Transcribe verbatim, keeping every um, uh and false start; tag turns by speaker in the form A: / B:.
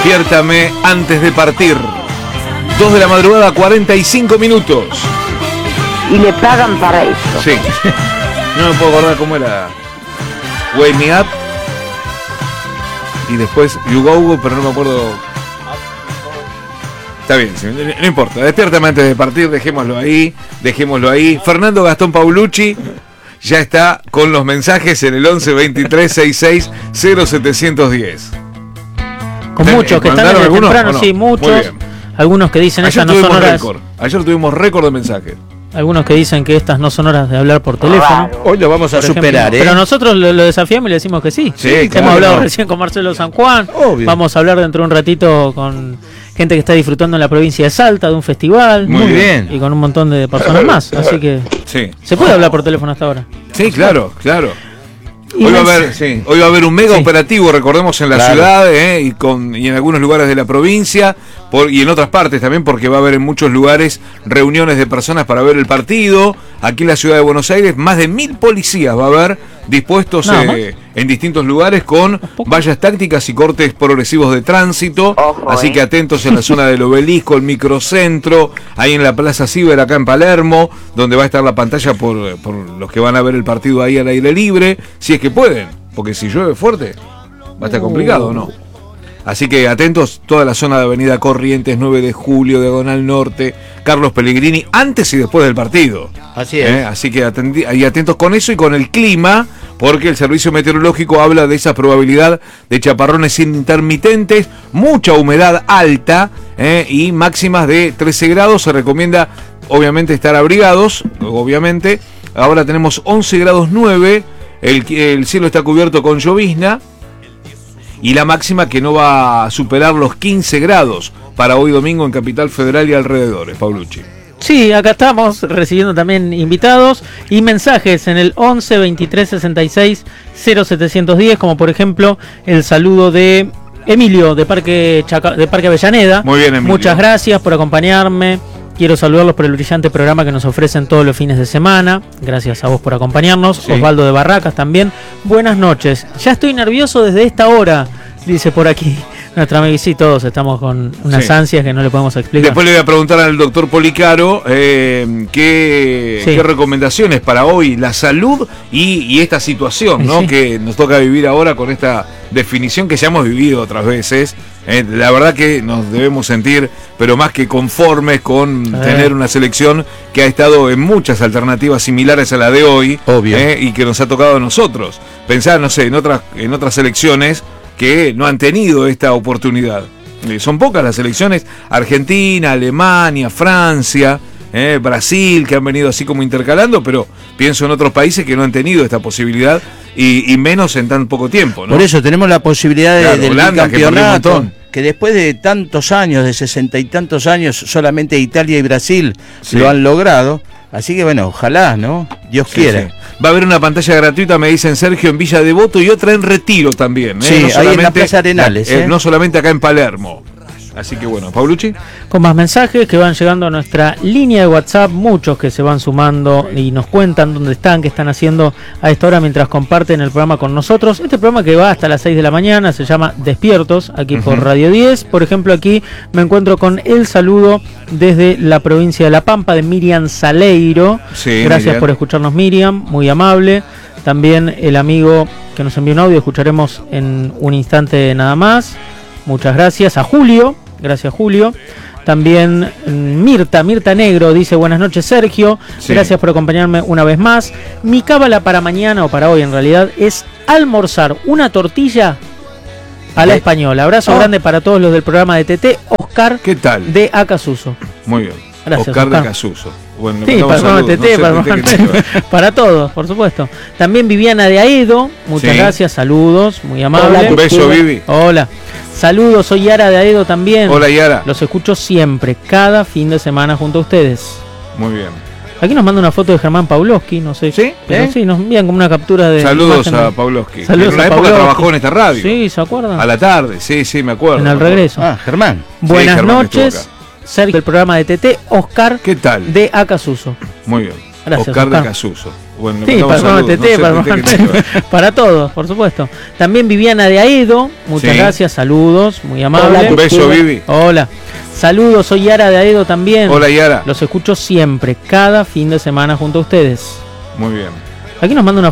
A: Despiértame antes de partir. dos de la madrugada, cuarenta y cinco minutos.
B: Y le pagan para eso.
A: Sí. No me puedo acordar cómo era. Wake Me Up. Y después You Go Go, pero no me acuerdo. Está bien, sí, no importa. Despiértame antes de partir, dejémoslo ahí. Dejémoslo ahí. Fernando Gastón Paulucci ya está con los mensajes en el once veintitrés sesenta y seis cero setecientos diez.
C: Con muchos que están desde temprano,
A: no?
C: Sí, muchos. Algunos que dicen estas no son horas.
A: Récord. Ayer tuvimos récord de mensajes.
C: Algunos que dicen que estas no son horas de hablar por teléfono.
D: Hoy lo vamos a
C: por
D: superar,
C: ejemplo.
D: ¿eh?
C: Pero nosotros lo, lo desafiamos y le decimos que sí.
A: Sí,
C: Hemos
A: claro,
C: hablado
A: no.
C: recién con Marcelo San Juan.
D: Obvio.
C: Vamos a hablar dentro de un ratito con gente que está disfrutando en la provincia de Salta de un festival.
A: Muy bien.
C: Y con un montón de personas más. Así que
A: Sí.
C: se puede hablar por teléfono hasta ahora.
A: Sí, claro, claro.
C: Y
A: Hoy va, a
C: mens-
A: haber, sí, hoy va a haber un mega
C: Sí.
A: operativo, recordemos, en la
D: Claro.
A: ciudad eh, y, con, y en algunos lugares de la provincia por, y en otras partes también, porque va a haber en muchos lugares reuniones de personas para ver el partido. Aquí en la ciudad de Buenos Aires, más de mil policías va a haber dispuestos
C: Nada
A: eh, en distintos lugares con vallas tácticas y cortes progresivos de tránsito.
B: Ojo,
A: Así
B: eh.
A: que atentos en la zona del Obelisco, el Microcentro, ahí en la Plaza Ciber, acá en Palermo, donde va a estar la pantalla por, por los que van a ver el partido ahí al aire libre, si es que pueden, porque si llueve fuerte va a estar complicado, ¿no? Así que atentos, toda la zona de Avenida Corrientes, nueve de julio, Diagonal Norte, Carlos Pellegrini, antes y después del partido.
D: Así es.
A: ¿Eh? Así que atendi- ahí atentos con eso y con el clima, porque el Servicio Meteorológico habla de esa probabilidad de chaparrones intermitentes, mucha humedad alta ¿eh? y máximas de trece grados. Se recomienda, obviamente, estar abrigados, obviamente. Ahora tenemos once grados nueve, el, el cielo está cubierto con llovizna. Y la máxima que no va a superar los quince grados para hoy domingo en Capital Federal y alrededores, Paulucci.
C: Sí, acá estamos recibiendo también invitados y mensajes en el once veintitrés sesenta y seis cero setecientos diez, como por ejemplo el saludo de Emilio de Parque Chaca- de Parque Avellaneda.
A: Muy bien, Emilio.
C: Muchas gracias por acompañarme. Quiero saludarlos por el brillante programa que nos ofrecen todos los fines de semana. Gracias a vos por acompañarnos.
A: Sí.
C: Osvaldo de Barracas también. Buenas noches. Ya estoy nervioso desde esta hora, dice por aquí nuestra amiga. Y sí, todos estamos con unas
A: Sí.
C: ansias que no le podemos explicar.
A: Después le voy a preguntar al doctor Policaro eh, qué,
C: Sí.
A: qué recomendaciones para hoy, la salud y, y esta situación, ¿no?
C: Sí.
A: Que nos toca vivir ahora con esta definición que ya hemos vivido otras veces. Eh, la verdad que nos debemos sentir, pero más que conformes con
C: Sí.
A: tener una selección que ha estado en muchas alternativas similares a la de hoy.
D: Obvio.
A: eh, y que nos ha tocado a nosotros. Pensar, no sé, en otras, en otras selecciones que no han tenido esta oportunidad. Eh, son pocas las selecciones, Argentina, Alemania, Francia, eh, Brasil, que han venido así como intercalando, pero pienso en otros países que no han tenido esta posibilidad y, y menos en tan poco tiempo, ¿no?
D: Por eso tenemos la posibilidad de,
A: Claro,
D: del
A: Holanda, que perdió un
D: campeonato,
A: montón.
D: que después de tantos años, de sesenta y tantos años, solamente Italia y Brasil
A: Sí.
D: lo han logrado. Así que bueno, ojalá, ¿no? Dios
A: Sí,
D: quiera.
A: sí. Va a haber una pantalla gratuita, me dicen Sergio, en Villa Devoto y otra en Retiro también. ¿eh?
D: Sí,
A: No
D: ahí en la
A: solamente-
D: Plaza Arenales,
A: eh,
D: ¿eh?
A: No solamente acá en Palermo. Así que bueno, Paulucci.
C: Con más mensajes que van llegando a nuestra línea de WhatsApp, muchos que se van sumando y nos cuentan dónde están, qué están haciendo a esta hora mientras comparten el programa con nosotros. Este programa que va hasta las seis de la mañana se llama Despiertos, aquí por
A: Ujú.
C: Radio diez. Por ejemplo, aquí me encuentro con el saludo desde la provincia de La Pampa de Miriam Saleiro.
A: Sí,
C: Gracias
A: Miriam.
C: por escucharnos, Miriam, muy amable. También el amigo que nos envió un audio, escucharemos en un instante nada más. Muchas gracias a Julio. Gracias, Julio. También mm, Mirta, Mirta Negro dice: buenas noches, Sergio.
A: Sí.
C: Gracias por acompañarme una vez más. Mi cábala para mañana, o para hoy en realidad, es almorzar una tortilla a la
D: ¿Qué?
C: española. Abrazo
D: Oh.
C: grande para todos los del programa de T T. Oscar
A: ¿Qué tal?
C: de Acasuso.
A: Muy bien.
C: Gracias,
A: Oscar de
C: Oscar.
A: Casuso. Bueno, le
C: Sí,
A: mandamos
C: para,
A: saludos.
C: T T,
A: No sé,
C: para,
A: T T, ¿qué tiene que ver?
C: para todos, por supuesto. También Viviana de Aedo, muchas
A: Sí.
C: gracias, saludos, muy amable.
B: Hola,
A: Un beso, Vivi.
C: Hola. Saludos, soy Yara de Aedo también.
A: Hola, Yara.
C: Los escucho siempre, cada fin de semana junto a ustedes.
A: Muy bien.
C: Aquí nos manda una foto de Germán Pawlowski, no sé.
A: ¿Sí?
C: Pero
A: ¿Eh?
C: sí, nos envían como una captura de.
A: Saludos
C: imagen
A: a
C: de-
A: Pawlowski.
C: Saludos
A: en una
C: a
A: época
C: Pawlowski.
A: trabajó en esta radio.
C: Sí, ¿se acuerdan?
A: A la tarde, sí, sí, me acuerdo.
C: En el
A: me acuerdo.
C: regreso.
D: Ah, Germán.
C: Buenas
A: Germán estuvo
C: noches,
A: acá.
C: Sergio del programa de T T, Oscar
A: ¿Qué tal?
C: de Acasuso.
A: Muy bien.
C: Gracias,
A: Oscar,
C: Oscar.
A: de Casuso. Bueno,
C: Sí, para,
A: saludos,
C: T T,
A: no sé,
C: para,
A: T T, ¿qué te-
C: para todos, por supuesto. También Viviana de Aedo, muchas
A: Sí.
C: gracias, saludos, muy amable.
B: Hola,
A: Un beso, Vivi.
C: Hola. Saludos, soy Yara de Aedo también.
A: Hola, Yara.
C: Los escucho siempre, cada fin de semana junto a ustedes.
A: Muy bien.
C: Aquí nos manda una